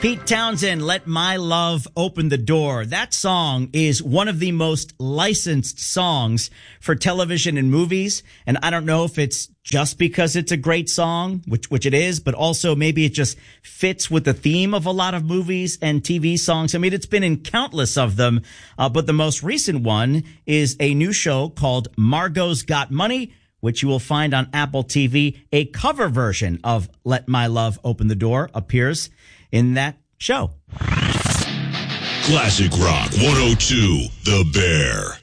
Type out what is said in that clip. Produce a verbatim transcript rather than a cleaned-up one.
Pete Townsend, Let My Love Open the Door. That song is one of the most licensed songs for television and movies. And I don't know if it's just because it's a great song, which which it is, but also maybe it just fits with the theme of a lot of movies and T V songs. I mean, it's been in countless of them. Uh, but the most recent one is a new show called Margot's Got Money, which you will find on Apple T V. A cover version of Let My Love Open the Door appears in that show. Classic Rock one oh two, The Bear.